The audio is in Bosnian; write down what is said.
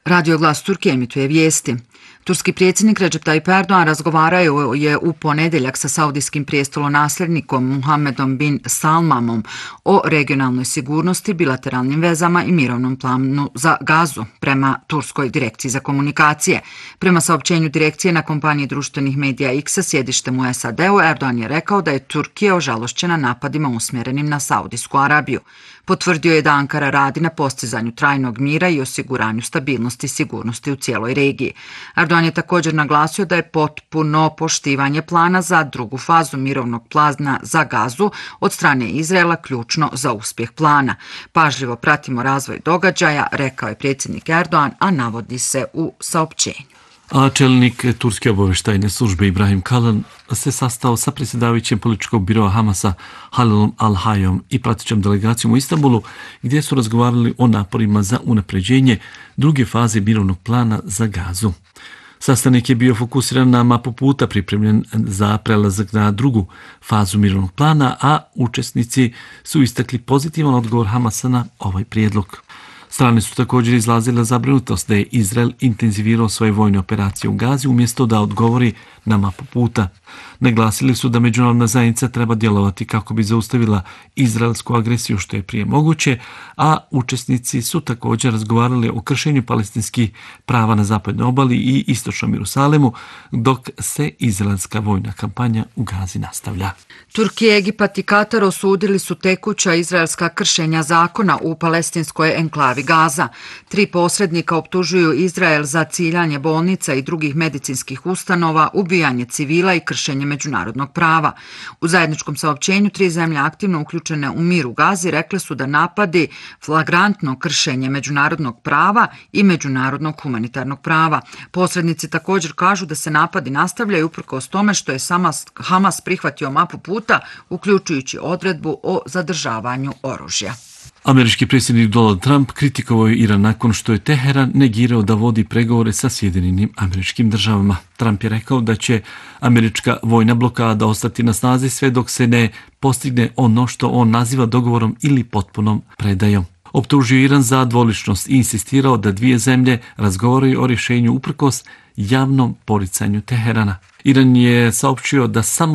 Radio Glas Turke emituje vijesti. Turski predsjednik Recep Tayyip Erdogan razgovarao je u ponedjeljak sa saudijskim prijestolonasljednikom Muhammedom bin Salmanom o regionalnoj sigurnosti, bilateralnim vezama i mirovnom planu za Gazu, prema Turskoj direkciji za komunikacije. Prema saopćenju direkcije na kompaniji društvenih medija X sa sjedištem u SAD-u, Erdogan je rekao da je Turkija ožalošćena napadima usmjerenim na Saudijsku Arabiju. Potvrdio je da Ankara radi na postizanju trajnog mira i osiguranju stabilnosti i sigurnosti u cijeloj regiji. Erdogan je također naglasio da je potpuno poštivanje plana za drugu fazu mirovnog plana za Gazu od strane Izraela ključno za uspjeh plana. Pažljivo pratimo razvoj događaja, rekao je predsjednik Erdogan, a navodi se u saopćenju. A čelnik turske obavještajne službe Ibrahim Kalin se sastao sa predsjedavajućem političkog biroa Hamasa Halilom Al-Hayom i pratećom delegacijom u Istanbulu, gdje su razgovarali o naporima za unapređenje druge faze mirovnog plana za Gazu. Sastanak je bio fokusiran na mapu puta pripremljen za prelazak na drugu fazu mirovnog plana, a učesnici su istakli pozitivan odgovor Hamasa na ovaj prijedlog. Strane su također izrazile zabrinutost da je Izrael intenzivirao svoje vojne operacije u Gazi umjesto da odgovori na mapu puta. Naglasili su da međunarodna zajednica treba djelovati kako bi zaustavila izraelsku agresiju što je prije moguće, a učesnici su također razgovarali o kršenju palestinskih prava na zapadnoj obali i istočnom Jerusalemu, dok se izraelska vojna kampanja u Gazi nastavlja. Turkija, Egipat i Katar osudili su tekuća izraelska kršenja zakona u palestinskoj enklavi Gaza. 3 posrednika optužuju Izrael za ciljanje bolnica i drugih medicinskih ustanova, ubijanje civila i kršenje međunarodnog prava. U zajedničkom saopćenju 3 zemlje aktivno uključene u mir u Gazi rekle su da napadi flagrantno kršenje međunarodnog prava i međunarodnog humanitarnog prava. Posrednici također kažu da se napadi nastavljaju uprkos tome što je Hamas prihvatio mapu puta, uključujući odredbu o zadržavanju oružja. Američki predsjednik Donald Trump kritikovao je Iran nakon što je Teheran negirao da vodi pregovore sa Sjedinjenim Američkim Državama. Trump je rekao da će američka vojna blokada ostati na snazi sve dok se ne postigne ono što on naziva dogovorom ili potpunom predajom. Optužio Iran za dvoličnost i insistirao da 2 zemlje razgovaraju o rješenju uprkos javnom poricanju Teherana. Iran je saopćio da samo